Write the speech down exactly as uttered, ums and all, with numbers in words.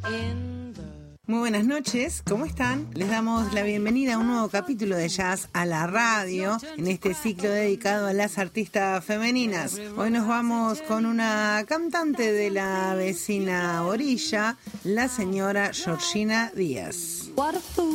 Muy buenas noches, ¿cómo están? Les damos la bienvenida a un nuevo capítulo de Jazz a la Radio, en este ciclo dedicado a las artistas femeninas. Hoy nos vamos con una cantante de la vecina orilla, la señora Georgina Díaz.